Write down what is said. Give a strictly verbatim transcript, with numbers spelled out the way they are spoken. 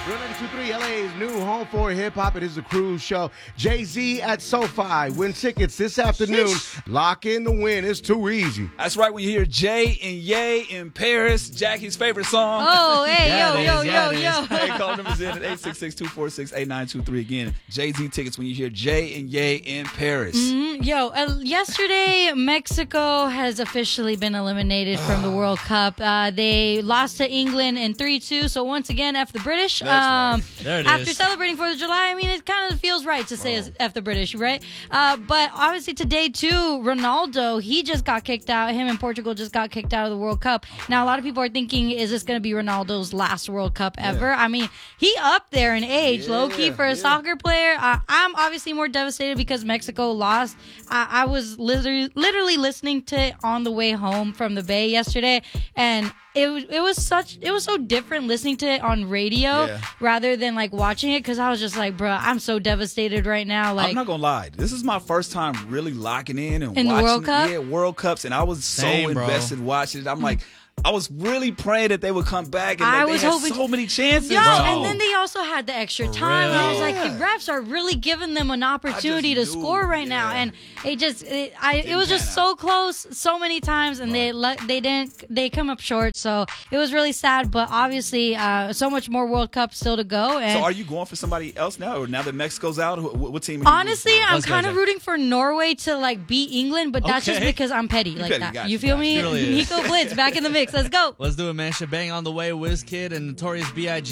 Real ninety-two point three, L A's new home for hip-hop. It is the Cruise Show. Jay-Z at SoFi. Win tickets this afternoon. Sheesh. Lock in the win. It's too easy. That's right. When you hear Jay and Ye in Paris, Jackie's favorite song. Oh, hey, yeah, yo, yo, yo, yo. Hey, call numbers in at eight six six, two four six, eight nine two three. Again, Jay-Z tickets when you hear Jay and Ye in Paris. Mm-hmm. Yo, uh, yesterday, Mexico has officially been eliminated from the World Cup. Uh, they lost to England in three two, so once again, F the British. That's um, right. There it after is. celebrating fourth of July, I mean, it kind of feels right to say F the British, right? Uh, but obviously today, too, Ronaldo, he just got kicked out. Him and Portugal just got kicked out of the World Cup. Now, a lot of people are thinking, is this going to be Ronaldo's last World Cup ever? Yeah. I mean, he up there in age, Yeah, low-key, for a yeah. soccer player. Uh, I'm obviously more devastated because Mexico lost. I, I was literally, literally listening to it on the way home from the Bay yesterday, and it was it was such it was so different listening to it on radio Yeah. rather than like watching it, because I was just like, bro, I'm so devastated right now. Like, I'm not gonna lie. This is my first time really locking in and In the watching World Cup? Yeah, World Cups, and I was Same, so bro. invested watching it. I'm like, I was really praying that they would come back, and I that they was had hoping- so many chances. Yo, bro. and then they also had the extra time. And I was like, Yeah. the refs are really giving them an opportunity to knew, score right now, yeah. and it just, it, I, it Didn't was just pan so close, so many times, and they let, they didn't, they come up short. So it was really sad. But obviously, uh, so much more World Cup still to go. And So are you going for somebody else now, or now that Mexico's out? Who, what team? Are you honestly, rooting for? I'm Let's go, kind of Jay. rooting for Norway to like beat England, but that's just Okay. because I'm petty like petty, that. gotcha, you feel gotcha. me? Really is. Nico Blitz back in the mix. Let's go. Let's do it, man. Shebang on the way. WizKid and Notorious B I G